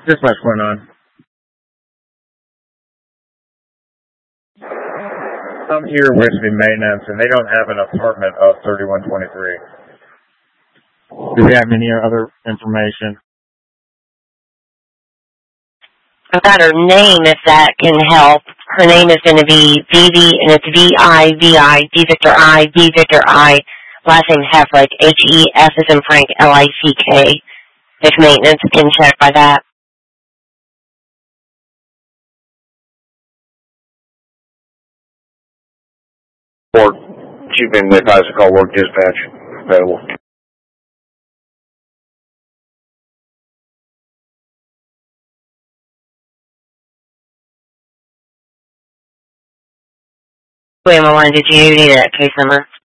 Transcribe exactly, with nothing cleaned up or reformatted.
Dispatch going on. I'm here with the maintenance, and they don't have an apartment of thirty-one twenty-three. Do we have any other information? I've got her name, if that can help. Her name is going to be Vivi, and it's V I V I, D Victor I, V Victor I. Last name Heflick, H E F as in Frank, L I C K. If maintenance can check by that. Or she's been advised to call work dispatch available. Wait a moment, did you need that case number?